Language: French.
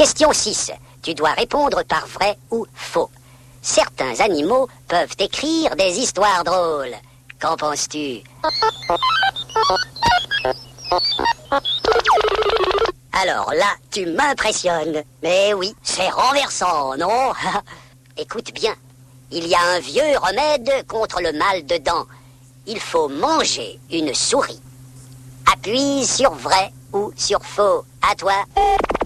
Question 6. Tu dois répondre par vrai ou faux. Certains animaux peuvent écrire des histoires drôles. Qu'en penses-tu? Alors là, tu m'impressionnes. Mais oui, c'est renversant, non? Écoute bien, il y a un vieux remède contre le mal de dents. Il faut manger une souris. Appuie sur vrai ou sur faux. À toi.